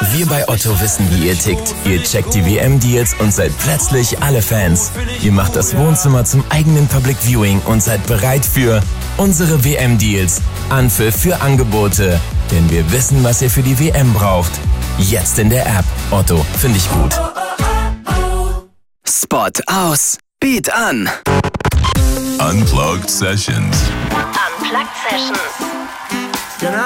Wir bei Otto wissen, wie ihr tickt. Ihr checkt die WM-Deals und seid plötzlich alle Fans. Ihr macht das Wohnzimmer zum eigenen Public Viewing und seid bereit für unsere WM-Deals. Anpfiff für Angebote. Denn wir wissen, was ihr für die WM braucht. Jetzt in der App. Otto, finde ich gut. Spot aus. Beat an. Unplugged Sessions. Unplugged Sessions.